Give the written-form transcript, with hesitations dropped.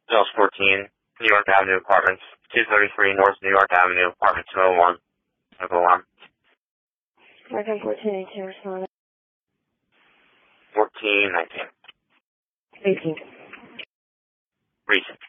Hills 14, New York Avenue, Apartments, 233 North New York Avenue, Apartment 201. Medical alarm. American 1418, responding. 1419. 18. Recent.